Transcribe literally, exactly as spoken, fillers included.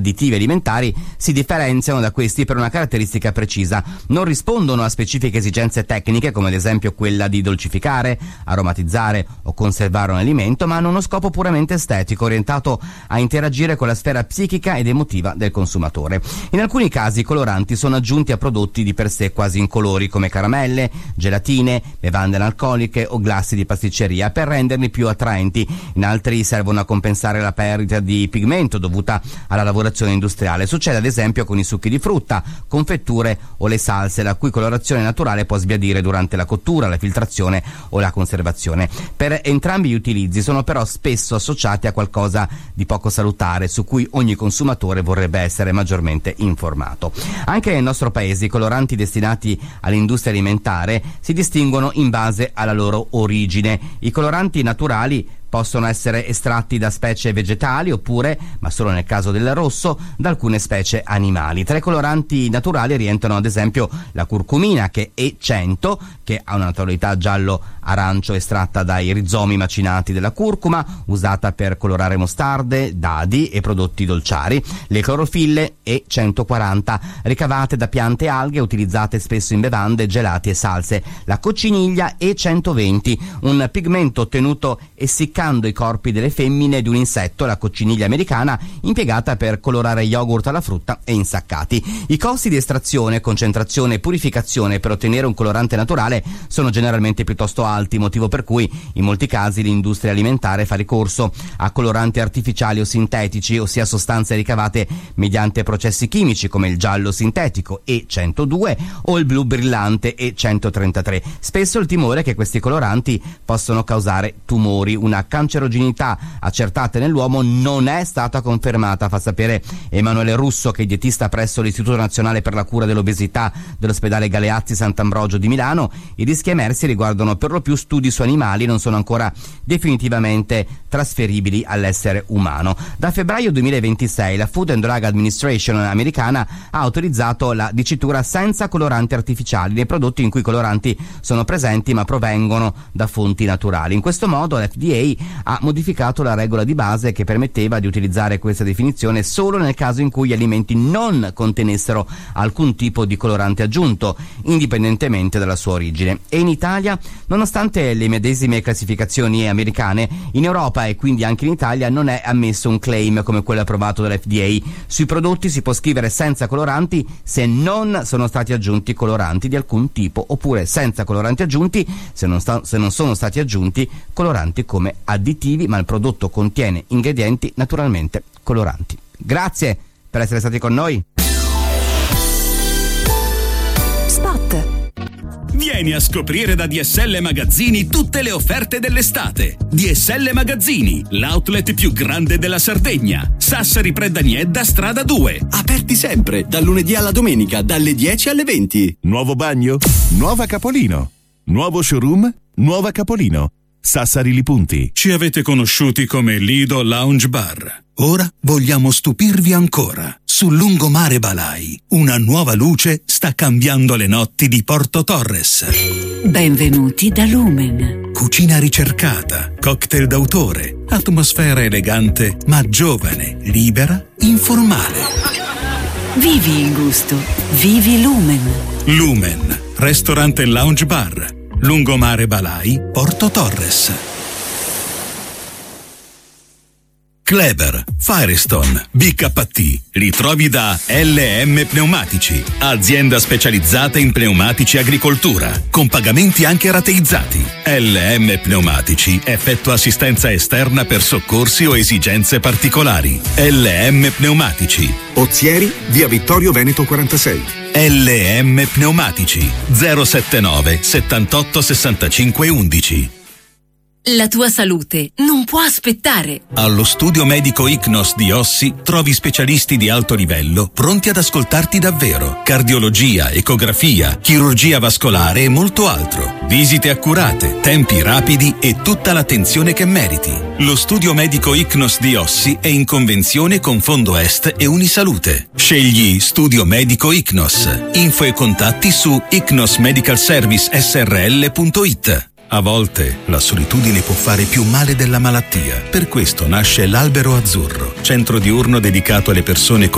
additivi alimentari si differenziano da questi per una caratteristica precisa: non rispondono a specifiche esigenze tecniche, come ad esempio quella di dolcificare, aromatizzare o conservare un alimento, ma hanno uno scopo puramente estetico, orientato a interagire con la sfera psichica ed emotiva del consumatore. In alcuni casi i coloranti sono aggiunti a prodotti di per sé quasi incolori, come caramelle, gelatine, bevande analcoliche o glassi di pasticceria, per renderli più attraenti. In altri servono a compensare la perdita di pigmento dovuta alla lavorazione industriale. Succede ad esempio con i succhi di frutta, confetture o le salse, la cui colorazione naturale può sbiadire durante la cottura, la filtrazione o la conservazione. Per entrambi gli utilizzi sono però spesso associati a qualcosa di poco salutare, su cui ogni consumatore vorrebbe essere maggiormente informato. Anche nel nostro paese i coloranti destinati all'industria alimentare si distinguono in base alla loro origine. I coloranti naturali possono essere estratti da specie vegetali oppure, ma solo nel caso del rosso, da alcune specie animali. Tra i coloranti naturali rientrano ad esempio la curcumina, che è E cento, che ha una tonalità giallo-arancio estratta dai rizomi macinati della curcuma, usata per colorare mostarde, dadi e prodotti dolciari; le clorofille E centoquaranta, ricavate da piante e alghe utilizzate spesso in bevande, gelati e salse; la cocciniglia E centoventi, un pigmento ottenuto essiccando i corpi delle femmine di un insetto, la cocciniglia americana, impiegata per colorare yogurt alla frutta e insaccati. I costi di estrazione, concentrazione e purificazione per ottenere un colorante naturale sono generalmente piuttosto alti, motivo per cui in molti casi l'industria alimentare fa ricorso a coloranti artificiali o sintetici, ossia sostanze ricavate mediante processi chimici, come il giallo sintetico E centodue o il blu brillante E centotrentatré. Spesso il timore è che questi coloranti possono causare tumori. Una cancerogenità accertata nell'uomo non è stata confermata, fa sapere Emanuele Russo, che è dietista presso l'Istituto Nazionale per la Cura dell'Obesità dell'ospedale Galeazzi Sant'Ambrogio di Milano. I rischi emersi riguardano per lo più studi su animali, non sono ancora definitivamente trasferibili all'essere umano. Da febbraio duemilaventisei la Food and Drug Administration americana ha autorizzato la dicitura senza coloranti artificiali nei prodotti in cui i coloranti sono presenti ma provengono da fonti naturali. In questo modo l'F D A ha modificato la regola di base che permetteva di utilizzare questa definizione solo nel caso in cui gli alimenti non contenessero alcun tipo di colorante aggiunto, indipendentemente dalla sua origine. E in Italia, nonostante le medesime classificazioni americane, in Europa e quindi anche in Italia non è ammesso un claim come quello approvato dall'F D A. Sui prodotti si può scrivere senza coloranti se non sono stati aggiunti coloranti di alcun tipo, oppure senza coloranti aggiunti se non, sta, se non sono stati aggiunti coloranti come additivi, ma il prodotto contiene ingredienti naturalmente coloranti. Grazie per essere stati con noi. Spot. Vieni a scoprire da D S L Magazzini tutte le offerte dell'estate. D S L Magazzini, l'outlet più grande della Sardegna. Sassari Predaniedda, strada due. Aperti sempre, dal lunedì alla domenica, dalle dieci alle venti. Nuovo bagno? Nuova Capolino. Nuovo showroom? Nuova Capolino. Sassari Li Punti. Ci avete conosciuti come Lido Lounge Bar. Ora vogliamo stupirvi ancora. Sul lungomare Balai, una nuova luce sta cambiando le notti di Porto Torres. Benvenuti da Lumen. Cucina ricercata, cocktail d'autore, atmosfera elegante ma giovane, libera, informale. Vivi il gusto. Vivi Lumen. Lumen, ristorante e lounge bar. Lungomare Balai, Porto Torres. Kleber, Firestone, B K T, li trovi da L M Pneumatici, azienda specializzata in pneumatici agricoltura, con pagamenti anche rateizzati. L M Pneumatici effettua assistenza esterna per soccorsi o esigenze particolari. L M Pneumatici. Ozieri, via Vittorio Veneto quarantasei. L M Pneumatici, zero settantanove settantotto sessantacinque undici. La tua salute non può aspettare. Allo studio medico Icnos di Ossi trovi specialisti di alto livello pronti ad ascoltarti davvero. Cardiologia, ecografia, chirurgia vascolare e molto altro. Visite accurate, tempi rapidi e tutta l'attenzione che meriti. Lo studio medico Icnos di Ossi è in convenzione con Fondo Est e Unisalute. Scegli Studio Medico Icnos. Info e contatti su icnos medical service s r l punto i t. A volte la solitudine può fare più male della malattia. Per questo nasce l'Albero Azzurro, centro diurno dedicato alle persone con